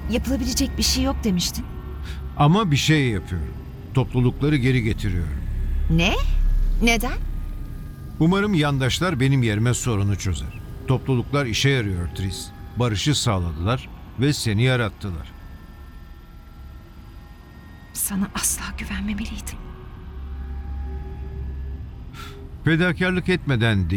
Yapılabilecek bir şey yok demiştin. Ama bir şey yapıyorum. Toplulukları geri getiriyorum. Ne? Neden? Umarım yandaşlar benim yerime sorunu çözer. Topluluklar işe yarıyor Tris. Barışı sağladılar ve seni yarattılar. Sana asla güvenmemeliydim. Fedakarlık etmeden değil.